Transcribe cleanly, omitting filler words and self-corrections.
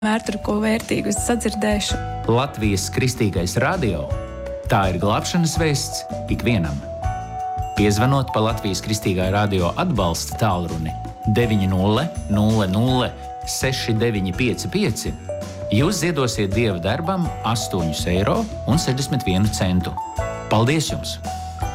Tur ko vērtīgu sadzirdēšu. Latvijas Kristīgais radio – tā ir glābšanas vēsts ikvienam. Piezvanot pa Latvijas Kristīgā radio atbalsta tālruni 900 6955, jūs ziedosiet Dieva darbam 8,61 €. Paldies jums!